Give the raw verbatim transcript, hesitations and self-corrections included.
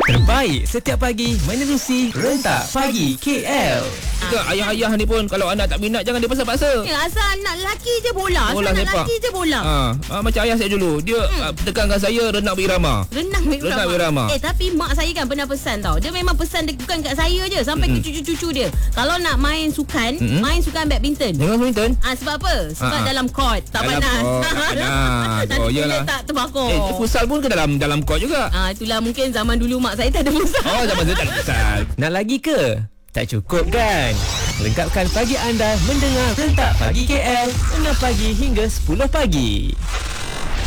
Terbaik setiap pagi menerusi Rentak Pagi K L. Juga ayah-ayah ni pun kalau anak tak minat jangan dia paksa-paksa. Ya, asal anak lelaki je bola. Bola Asal anak sepak. lelaki je bola. Ha, ha, macam ayah saya dulu. Dia hmm. tekankan saya renang berirama. Renang Renang berirama. Eh tapi mak saya kan pernah pesan tau. Dia memang pesan dia bukan kat saya je, sampai mm-hmm. ke cucu-cucu dia. Kalau nak main sukan, mm-hmm. main sukan badminton. Jangan badminton. Ah sebab apa? Sebab Ha-ha. dalam court tak Dalam panas. court, tak panas. Nanti Oh, kulit yalah. tak terbakar. Eh, futsal pun ke dalam dalam court juga. Ah itulah mungkin zaman dulu mak saya tak ada futsal. Oh, zaman saya tak ada futsal. Nak lagi ke? Tak cukup kan? Lengkapkan pagi anda mendengar Rentak Pagi K L enam pagi hingga sepuluh pagi.